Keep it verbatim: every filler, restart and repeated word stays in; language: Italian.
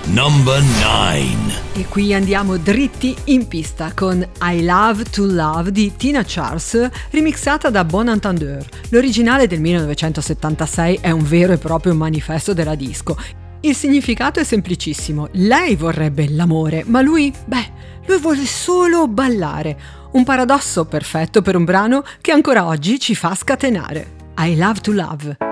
Number nine. E qui andiamo dritti in pista con I Love to Love di Tina Charles, remixata da Bon Entendeur. L'originale del millenovecentosettantasei è un vero e proprio manifesto della disco. Il significato è semplicissimo. Lei vorrebbe l'amore, ma lui, beh, lui vuole solo ballare. Un paradosso perfetto per un brano che ancora oggi ci fa scatenare. I Love to Love.